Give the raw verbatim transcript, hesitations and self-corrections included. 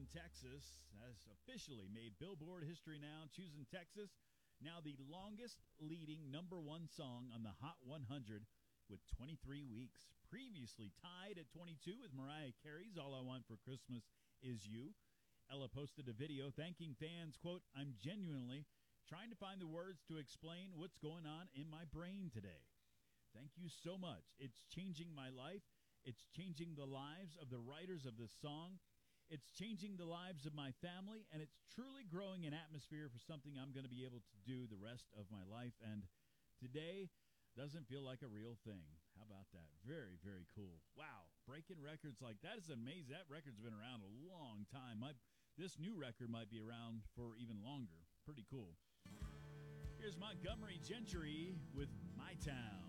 Choosing Texas has officially made Billboard history now. Choosing Texas, now the longest leading number one song on the Hot one hundred with twenty-three weeks. Previously tied at twenty-two with Mariah Carey's All I Want for Christmas Is You. Ella posted a video thanking fans, quote, "I'm genuinely trying to find the words to explain what's going on in my brain today. Thank you so much. It's changing my life. It's changing the lives of the writers of this song. It's changing the lives of my family, and it's truly growing an atmosphere for something I'm going to be able to do the rest of my life. And today doesn't feel like a real thing." How about that? Very, very cool. Wow. Breaking records like that is amazing. That record's been around a long time. My, this new record might be around for even longer. Pretty cool. Here's Montgomery Gentry with My Town.